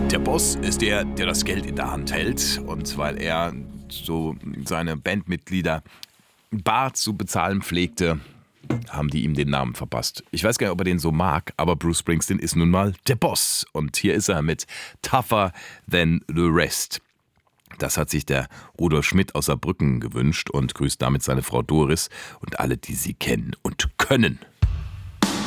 Der Boss ist der das Geld in der Hand hält. Und weil er so seine Bandmitglieder bar zu bezahlen pflegte, haben die ihm den Namen verpasst. Ich weiß gar nicht, ob er den so mag, aber Bruce Springsteen ist nun mal der Boss. Und hier ist er mit Tougher Than the Rest. Das hat sich der Rudolf Schmidt aus Saarbrücken gewünscht und grüßt damit seine Frau Doris und alle, die sie kennen und können.